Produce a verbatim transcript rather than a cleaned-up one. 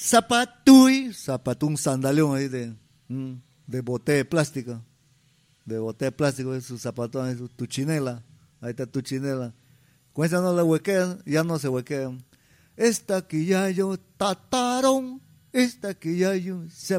zapatuy, zapato, un sandalión ahí de, de botella de plástico, de botella de plástico, es su zapato, es tu chinela, ahí está tu chinela. Con esa no la huequean, ya no se huequean. Esta que ya yo tataron, esta que ya yo